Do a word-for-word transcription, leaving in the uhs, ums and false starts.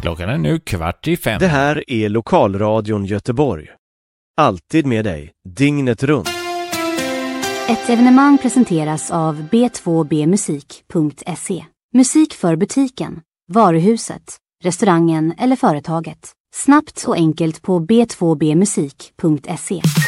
Klockan är nu kvart i fem. Det här är Lokalradion Göteborg. Alltid med dig, dygnet runt. Ett evenemang presenteras av b två b musik punkt se. Musik för butiken, varuhuset, restaurangen eller företaget. Snabbt och enkelt på b två b musik punkt se.